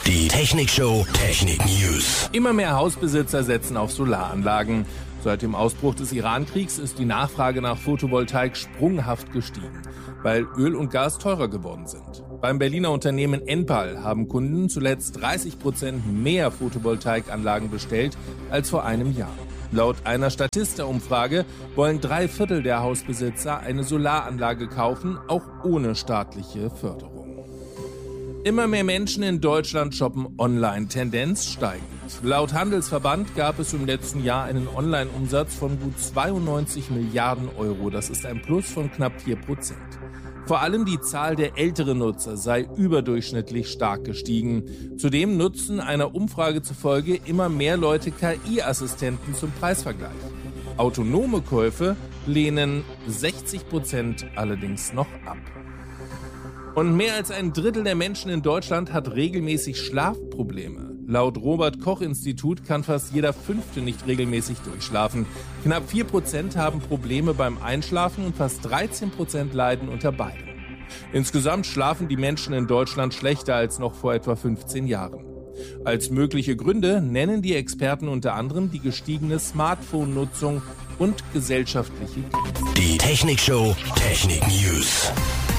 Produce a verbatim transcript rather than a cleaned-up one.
Die Technikshow Technik News. Immer mehr Hausbesitzer setzen auf Solaranlagen. Seit dem Ausbruch des Iran-Kriegs ist die Nachfrage nach Photovoltaik sprunghaft gestiegen, weil Öl und Gas teurer geworden sind. Beim Berliner Unternehmen Enpal haben Kunden zuletzt dreißig Prozent mehr Photovoltaikanlagen bestellt als vor einem Jahr. Laut einer Statista-Umfrage wollen drei Viertel der Hausbesitzer eine Solaranlage kaufen, auch ohne staatliche Förderung. Immer mehr Menschen in Deutschland shoppen online, Tendenz steigend. Laut Handelsverband gab es im letzten Jahr einen Online-Umsatz von gut zweiundneunzig Milliarden Euro. Das ist ein Plus von knapp vier Prozent. Vor allem die Zahl der älteren Nutzer sei überdurchschnittlich stark gestiegen. Zudem nutzen einer Umfrage zufolge immer mehr Leute K I-Assistenten zum Preisvergleich. Autonome Käufe lehnen sechzig Prozent allerdings noch ab. Und mehr als ein Drittel der Menschen in Deutschland hat regelmäßig Schlafprobleme. Laut Robert-Koch-Institut kann fast jeder Fünfte nicht regelmäßig durchschlafen. Knapp vier Prozent haben Probleme beim Einschlafen und fast dreizehn Prozent leiden unter beidem. Insgesamt schlafen die Menschen in Deutschland schlechter als noch vor etwa fünfzehn Jahren. Als mögliche Gründe nennen die Experten unter anderem die gestiegene Smartphone-Nutzung und gesellschaftliche Krisen. Die Technikshow Technik News.